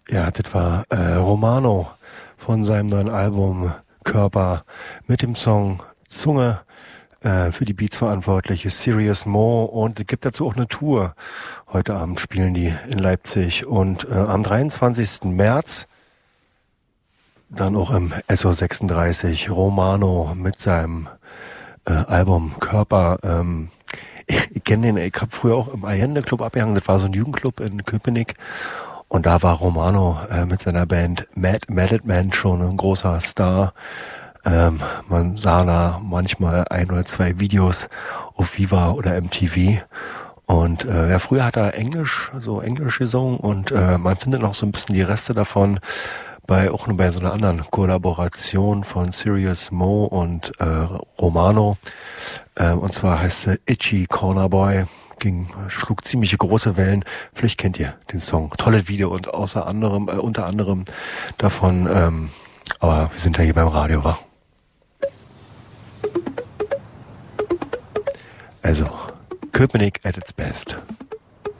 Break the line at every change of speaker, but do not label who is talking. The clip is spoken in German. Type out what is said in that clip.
Ja, das war Romano von seinem neuen Album Körper mit dem Song Zunge. Für die Beats verantwortlich ist Serious Mo und es gibt dazu auch eine Tour. Heute Abend spielen die in Leipzig und am 23. März dann auch im SO36 Romano mit seinem Album Körper. Ich kenne den, ich habe früher auch im Allende Club abgehangen, das war so ein Jugendclub in Köpenick. Und da war Romano mit seiner Band Mad Man schon ein großer Star. Man sah da manchmal ein oder zwei Videos auf Viva oder MTV. Und ja, früher hat er Englisch gesungen und man findet noch so ein bisschen die Reste davon auch nur bei so einer anderen Kollaboration von Serious Mo und Romano. Und zwar heißt sie Itchy Corner Boy. Schlug ziemlich große Wellen. Vielleicht kennt ihr den Song. Tolles Video und unter anderem davon, aber wir sind ja hier beim Radio, wa? Also, Köpenick at its best.